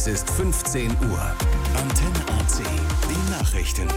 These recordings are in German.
Es ist 15 Uhr. Antenne AC. Die Nachrichten.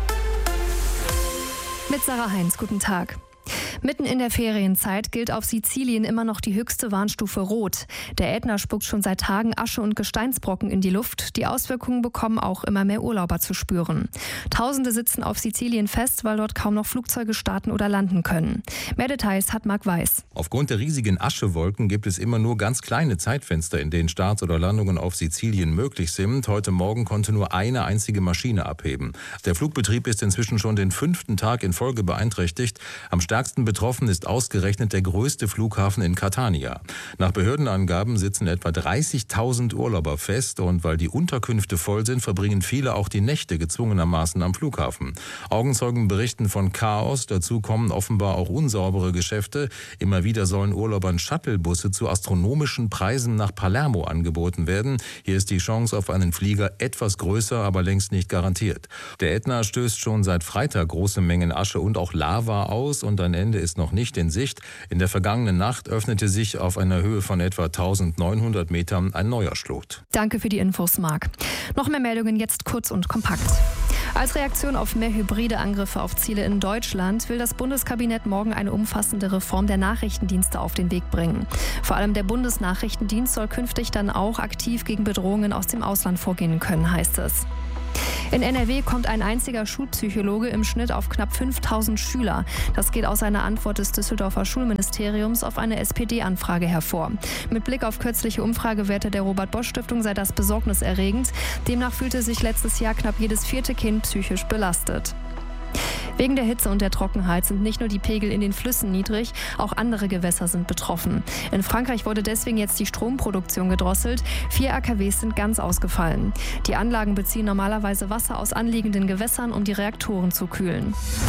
Mit Sarah Heinz, guten Tag. Mitten in der Ferienzeit gilt auf Sizilien immer noch die höchste Warnstufe Rot. Der Ätna spuckt schon seit Tagen Asche und Gesteinsbrocken in die Luft. Die Auswirkungen bekommen auch immer mehr Urlauber zu spüren. Tausende sitzen auf Sizilien fest, weil dort kaum noch Flugzeuge starten oder landen können. Mehr Details hat Marc Weiß. Aufgrund der riesigen Aschewolken gibt es immer nur ganz kleine Zeitfenster, in denen Starts oder Landungen auf Sizilien möglich sind. Heute Morgen konnte nur eine einzige Maschine abheben. Der Flugbetrieb ist inzwischen schon den 5. Tag in Folge beeinträchtigt. Am stärksten betroffen ist ausgerechnet der größte Flughafen in Catania. Nach Behördenangaben sitzen etwa 30.000 Urlauber fest und weil die Unterkünfte voll sind, verbringen viele auch die Nächte gezwungenermaßen am Flughafen. Augenzeugen berichten von Chaos, dazu kommen offenbar auch unsaubere Geschäfte. Immer wieder sollen Urlaubern Shuttlebusse zu astronomischen Preisen nach Palermo angeboten werden. Hier ist die Chance auf einen Flieger etwas größer, aber längst nicht garantiert. Der Ätna stößt schon seit Freitag große Mengen Asche und auch Lava aus und ein Ende ist noch nicht in Sicht. In der vergangenen Nacht öffnete sich auf einer Höhe von etwa 1900 Metern ein neuer Schlot. Danke für die Infos, Marc. Noch mehr Meldungen jetzt kurz und kompakt. Als Reaktion auf mehr hybride Angriffe auf Ziele in Deutschland will das Bundeskabinett morgen eine umfassende Reform der Nachrichtendienste auf den Weg bringen. Vor allem der Bundesnachrichtendienst soll künftig dann auch aktiv gegen Bedrohungen aus dem Ausland vorgehen können, heißt es. In NRW kommt ein einziger Schulpsychologe im Schnitt auf knapp 5.000 Schüler. Das geht aus einer Antwort des Düsseldorfer Schulministeriums auf eine SPD-Anfrage hervor. Mit Blick auf kürzliche Umfragewerte der Robert-Bosch-Stiftung sei das besorgniserregend. Demnach fühlte sich letztes Jahr knapp jedes 4. Kind psychisch belastet. Wegen der Hitze und der Trockenheit sind nicht nur die Pegel in den Flüssen niedrig, auch andere Gewässer sind betroffen. In Frankreich wurde deswegen jetzt die Stromproduktion gedrosselt. 4 AKWs sind ganz ausgefallen. Die Anlagen beziehen normalerweise Wasser aus anliegenden Gewässern, um die Reaktoren zu kühlen.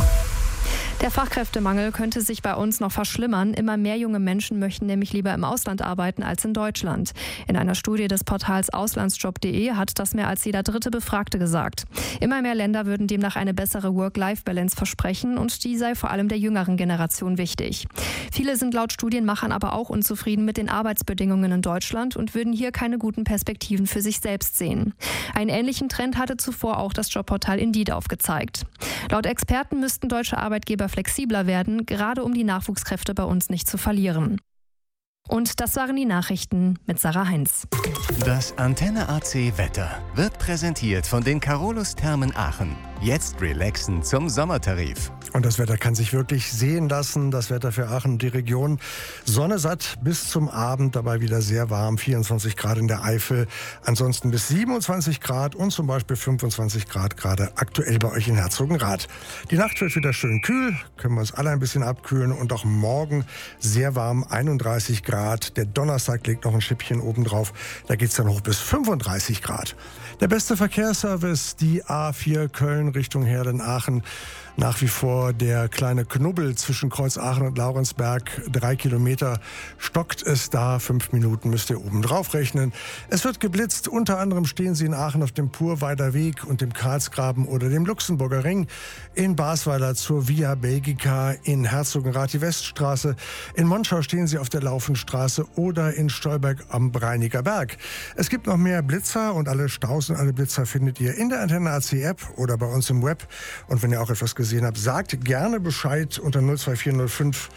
Der Fachkräftemangel könnte sich bei uns noch verschlimmern. Immer mehr junge Menschen möchten nämlich lieber im Ausland arbeiten als in Deutschland. In einer Studie des Portals Auslandsjob.de hat das mehr als jeder dritte Befragte gesagt. Immer mehr Länder würden demnach eine bessere Work-Life-Balance versprechen und die sei vor allem der jüngeren Generation wichtig. Viele sind laut Studienmachern aber auch unzufrieden mit den Arbeitsbedingungen in Deutschland und würden hier keine guten Perspektiven für sich selbst sehen. Einen ähnlichen Trend hatte zuvor auch das Jobportal Indeed aufgezeigt. Laut Experten müssten deutsche Arbeitgeber flexibler werden, gerade um die Nachwuchskräfte bei uns nicht zu verlieren. Und das waren die Nachrichten mit Sarah Heinz. Das Antenne AC Wetter wird präsentiert von den Carolus Thermen Aachen. Jetzt relaxen zum Sommertarif. Und das Wetter kann sich wirklich sehen lassen. Das Wetter für Aachen und die Region. Sonne satt bis zum Abend, dabei wieder sehr warm. 24 Grad in der Eifel. Ansonsten bis 27 Grad und zum Beispiel 25 Grad gerade aktuell bei euch in Herzogenrath. Die Nacht wird wieder schön kühl. Können wir uns alle ein bisschen abkühlen. Und auch morgen sehr warm, 31 Grad. Der Donnerstag legt noch ein Schippchen obendrauf. Da geht es dann hoch bis 35 Grad. Der beste Verkehrsservice, die A4 Köln Richtung Herden-Aachen. Nach wie vor der kleine Knubbel zwischen Kreuz Aachen und Laurensberg. 3 Kilometer stockt es da. 5 Minuten müsst ihr oben drauf rechnen. Es wird geblitzt. Unter anderem stehen Sie in Aachen auf dem Purweider Weg und dem Karlsgraben oder dem Luxemburger Ring. In Basweiler zur Via Belgica, in Herzogenrath die Weststraße. In Monschau stehen Sie auf der Laufenstraße oder in Stolberg am Breiniger Berg. Es gibt noch mehr Blitzer und alle Staus und alle Blitzer findet ihr in der Antenne AC App oder bei uns im Web. Und wenn ihr auch etwas gesehen habt, sagt gerne Bescheid unter 02405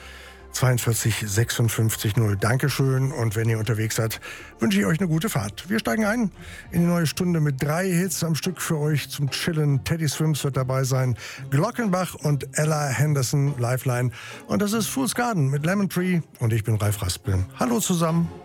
42 56 0. Dankeschön. Und wenn ihr unterwegs seid, wünsche ich euch eine gute Fahrt. Wir steigen ein in die neue Stunde mit 3 Hits am Stück für euch zum Chillen. Teddy Swims wird dabei sein, Glockenbach und Ella Henderson, Lifeline. Und das ist Fool's Garden mit Lemon Tree. Und ich bin Ralf Raspel. Hallo zusammen.